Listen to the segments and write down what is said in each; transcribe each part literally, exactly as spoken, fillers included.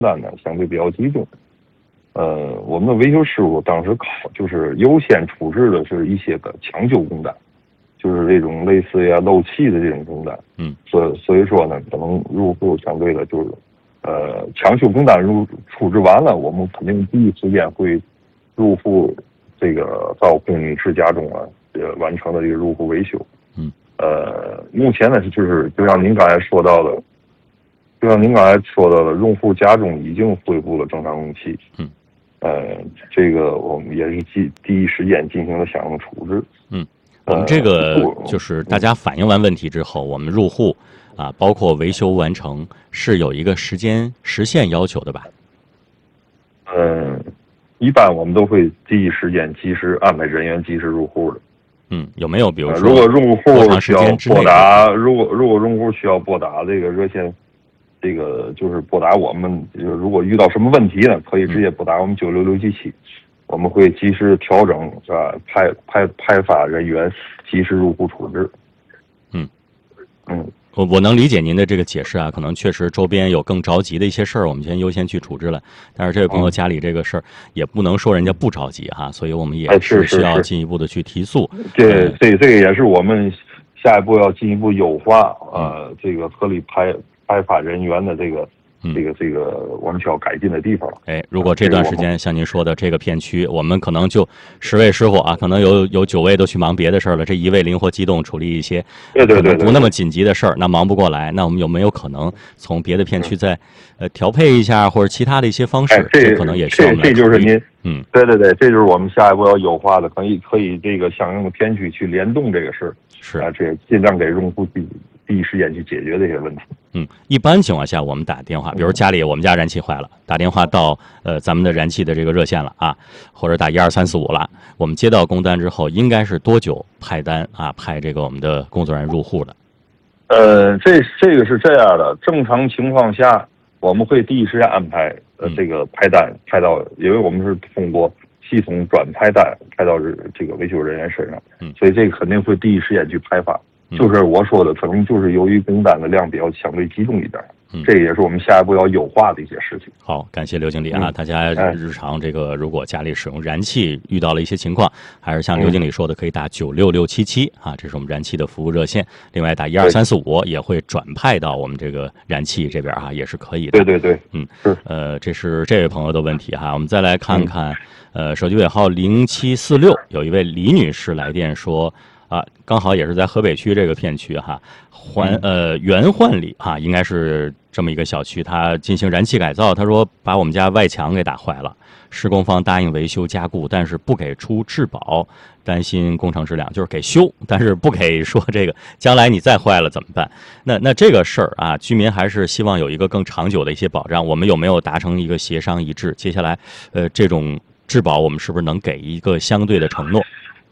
单呢相对比较集中。呃，我们的维修师傅当时考就是优先处置的是一些个抢修工单，就是这种类似于漏气的这种工单。 嗯， 所所以说呢，可能入户相对的就是，呃，抢修工单入处置完了，我们肯定第一时间会入户这个到供女士家中啊，呃，完成了这个入户维修。 嗯， 呃，目前呢，就是就像您刚才说到的，就像您刚才说到的，用户家中已经恢复了正常供气。 嗯。 呃，这个我们也是第第一时间进行了相应的处置。 嗯，我们这个就是大家反映完问题之后，我们入户啊，包括维修完成，是有一个时间时限要求的吧？ 嗯，一般我们都会第一时间及时安排人员及时入户的。 嗯，有没有比如说， 如果用户需要拨打， 如如果如果用户需要拨打这个热线？这个就是拨打我们，如果遇到什么问题呢，可以直接拨打我们九六六七七，我们会及时调整，是吧？派派派发人员及时入户处置。 嗯嗯， 我我能理解您的这个解释啊，可能确实周边有更着急的一些事儿，我们先优先去处置了。但是这位朋友家里这个事儿、嗯、也不能说人家不着急哈，所以我们也是需要进一步的去提速。 这这这个也是我们下一步要进一步优化呃、嗯、这个合理派。派发人员的这个、嗯、这个这个我们需要改进的地方了。 哎，如果这段时间像您说的这个片区，我们可能就十位师傅啊，可能有有九位都去忙别的事儿了，这一位灵活机动处理一些对对对不那么紧急的事儿，那忙不过来，那我们有没有可能从别的片区再、嗯、呃调配一下，或者其他的一些方式？ 哎、这可能也需要我们这这就是您嗯， 对对对，这就是我们下一步要优化的，可以可以这个相应的片区去联动这个事儿， 是啊，这尽量给用户第第一时间去解决这些问题。 嗯，一般情况下，我们打电话，比如家里我们家燃气坏了，打电话到呃咱们的燃气的这个热线了啊，或者打一二三四五了，我们接到工单之后，应该是多久派单啊？派这个我们的工作人员入户的？ 呃，这这个是这样的，正常情况下，我们会第一时间安排呃这个派单派到，因为我们是通过系统转派单派到这个维修人员身上， 嗯， 所以这个肯定会第一时间去派发。就是我说的，可能就是由于工单的量比较相对集中一点， 嗯， 这也是我们下一步要优化的一些事情。 好，感谢刘经理啊！ 嗯、 大家日常这个如果家里使用燃气遇到了一些情况，还是像刘经理说的，可以打九六六七七啊，这是我们燃气的服务热线。另外打一二三四五也会转派到我们这个燃气这边啊，也是可以的。 对对对， 嗯，是呃，这是这位朋友的问题哈。我们再来看看，嗯、呃，手机尾号零七四六，有一位李女士来电说。啊，刚好也是在河北区这个片区哈，环呃原焕里哈，应该是这么一个小区，它进行燃气改造，他说把我们家外墙给打坏了，施工方答应维修加固，但是不给出质保，担心工程质量，就是给修，但是不给说这个将来你再坏了怎么办？那那这个事儿啊，居民还是希望有一个更长久的一些保障，我们有没有达成一个协商一致？接下来呃这种质保，我们是不是能给一个相对的承诺？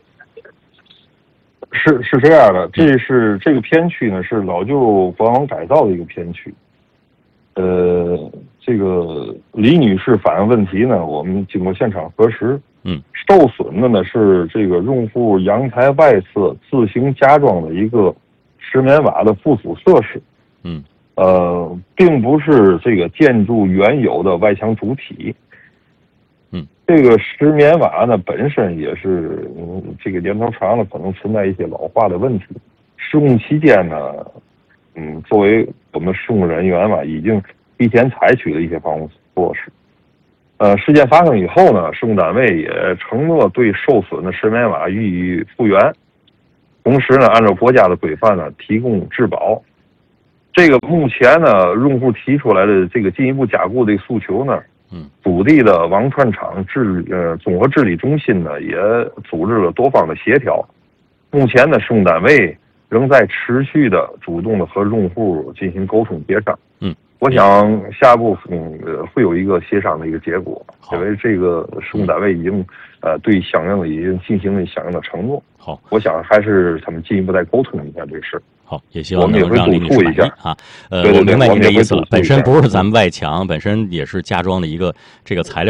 是是这样的，这是这个片区呢是老旧国网改造的一个片区。呃，这个李女士反映问题呢，我们经过现场核实， 嗯， 受损的呢是这个用户阳台外侧自行加装的一个石棉瓦的附属设施， 嗯， 呃，并不是这个建筑原有的外墙主体。 嗯， 这个石棉瓦呢本身也是，嗯，这个年头长了可能存在一些老化的问题。施工期间呢，嗯，作为我们施工人员嘛，已经提前采取了一些防护措施。呃，事件发生以后呢，施工单位也承诺对受损的石棉瓦予以复原，同时呢，按照国家的规范呢，提供质保。这个目前呢，用户提出来的这个进一步加固的诉求呢， 嗯， 土地的网串厂治呃综合治理中心呢也组织了多方的协调，目前呢，施工单位仍在持续的主动的和用户进行沟通协商。 嗯， 我想下一步嗯会有一个协商的一个结果，因为这个施工单位已经呃对相应的已经进行了相应的承诺。 好， 我想还是他们进一步再沟通一下这个事。 好，也希望能让李女士满意啊。呃， 对对对， 我明白您的意思了。本身不是咱们外墙，本身也是加装的一个这个材料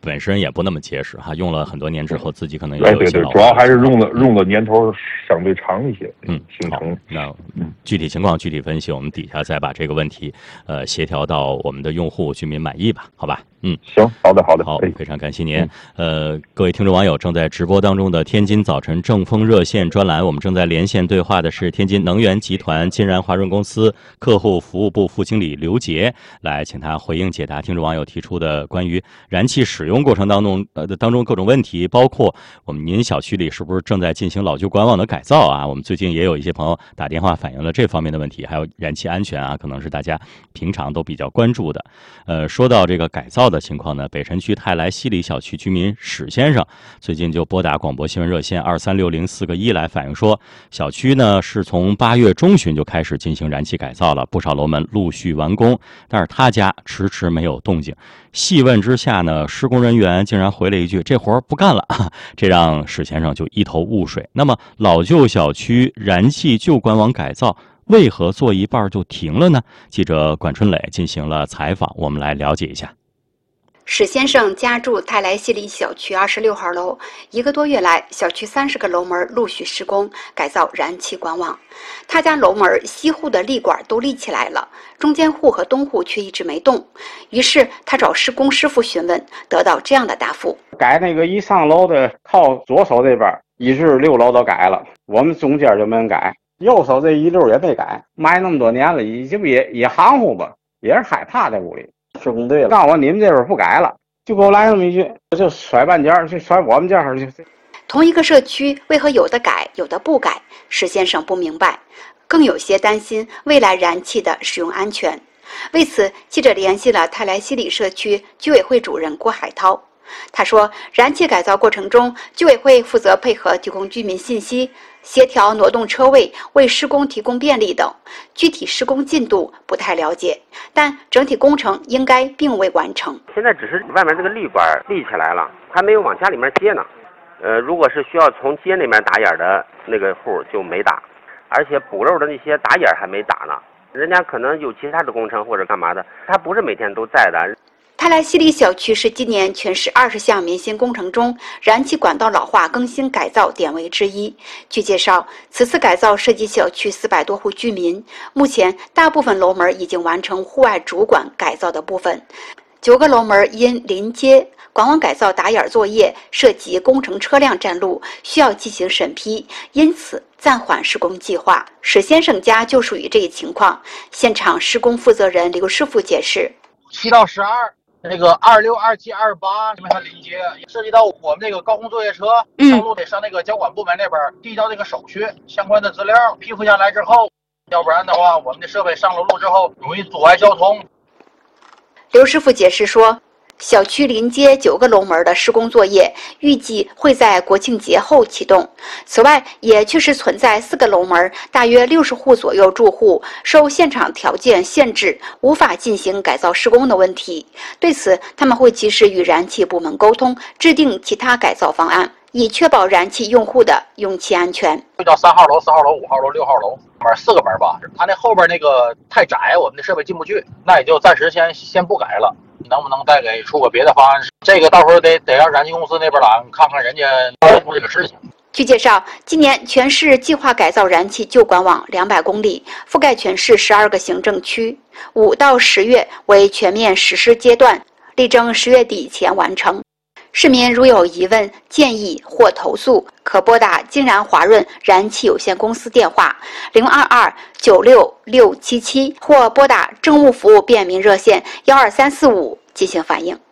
本身也不那么结实哈，用了很多年之后，自己可能也哎，对对， 有一些老化。 主要还是用的用的年头相对长一些。 嗯，好形成。， 那具体情况具体分析，我们底下再把这个问题呃协调到我们的用户居民满意吧，好吧？嗯， 行，好的好的。 好哎， 非常感谢您。呃，各位听众网友，正在直播当中的天津早晨正风热线专栏，我们正在连线对话的是天津能源集团金然华润公司客户服务部副经理刘杰，来请他回应解答听众网友提出的关于燃气使用过程当中呃当中各种问题，包括我们您小区里是不是正在进行老旧管网的改造啊？我们最近也有一些朋友打电话反映了这方面的问题，还有燃气安全啊，可能是大家平常都比较关注的。呃，说到这个改造的情况呢，北辰区泰来西里小区居民史先生最近就拨打广播新闻热线二三六零四个一来反映说，小区呢是从八月中旬就开始进行燃气改造了，不少楼门陆续完工，但是他家迟迟没有动静。细问之下呢，施工人员竟然回了一句：“这活儿不干了。”这让史先生就一头雾水。那么，老旧小区燃气旧管网改造为何做一半就停了呢？记者管春磊进行了采访，我们来了解一下。 史先生家住泰来西里小区二十六号楼，一个多月来，小区三十个楼门陆续施工改造燃气管网。他家楼门西户的立管都立起来了，中间户和东户却一直没动。于是他找施工师傅询问，得到这样的答复： 改那个一上楼的靠左手这边，一至六楼都改了，我们中间就没改，右手这一溜也没改。卖那么多年了，也就也也含糊吧，也是害怕在屋里。施工队了，告诉我你们这边不改了，就给我来那么一句，就甩半截儿，就甩我们这儿去。 同一个社区为何有的改，有的不改？史先生不明白，更有些担心未来燃气的使用安全。为此，记者联系了泰来西里社区居委会主任郭海涛。他说，燃气改造过程中，居委会负责配合提供居民信息，协调挪动车位，为施工提供便利等。具体施工进度不太了解，但整体工程应该并未完成。 现在只是外面这个立管立起来了，还没有往家里面接呢。呃，如果是需要从街那边打眼的那个户就没打，而且补漏的那些打眼还没打呢。人家可能有其他的工程或者干嘛的，他不是每天都在的。 泰来西里小区是今年全市二十项民心工程中燃气管道老化更新改造点位之一。据介绍，此次改造涉及小区四百多户居民，目前大部分楼门已经完成户外主管改造的部分，九个楼门因临街管网改造打眼作业涉及工程车辆占路，需要进行审批，因此暂缓施工计划。史先生家就属于这一情况。现场施工负责人刘师傅解释： 七到十二。那个二六、二七、二八，因为它临街，涉及到我们那个高空作业车上路得上那个交管部门那边递到这个手续相关的资料批复下来之后，要不然的话，我们的设备上了路之后容易阻碍交通。 刘师傅解释说，小区临街九个楼门的施工作业预计会在国庆节后启动。此外，也确实存在四个楼门大约六十户左右住户受现场条件限制，无法进行改造施工的问题。对此，他们会及时与燃气部门沟通，制定其他改造方案，以确保燃气用户的用气安全。 就叫三号楼、四号楼、五号楼、六号楼，门四个门吧。它那后边那个太窄，我们的设备进不去，那也就暂时先先不改了。能不能再给出个别的方案？这个到时候得得让燃气公司那边来看看人家做这个事情。 据介绍，今年全市计划改造燃气旧管网两百公里，覆盖全市十二个行政区，五到十月为全面实施阶段，力争十月底前完成。市民如有疑问、建议或投诉，可拨打金然华润燃气有限公司电话零二二九六六七七，或拨打政务服务便民热线幺二三四五进行反映。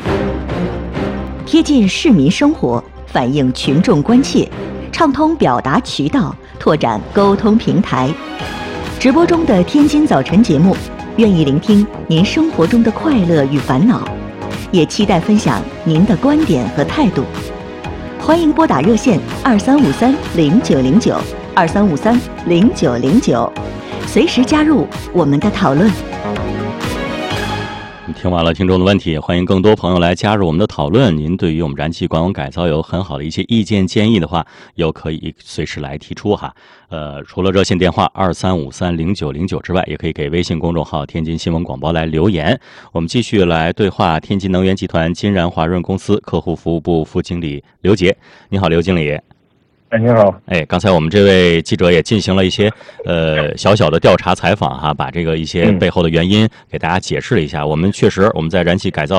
贴近市民生活，反映群众关切，畅通表达渠道，拓展沟通平台。直播中的天津早晨节目，愿意聆听您生活中的快乐与烦恼，也期待分享您的观点和态度。欢迎拨打热线二三五三零九零九二三五三零九零九，随时加入我们的讨论。 听完了听众的问题，欢迎更多朋友来加入我们的讨论。您对于我们燃气管网改造有很好的一些意见建议的话，又可以随时来提出哈。呃，除了热线电话二三五三零九零九之外，也可以给微信公众号天津新闻广播来留言。我们继续来对话天津能源集团金燃华润公司客户服务部副经理刘杰。你好，刘经理。 哎，你好。 哎，刚才我们这位记者也进行了一些呃小小的调查采访哈，把这个一些背后的原因给大家解释了一下。嗯、我们确实我们在燃气改造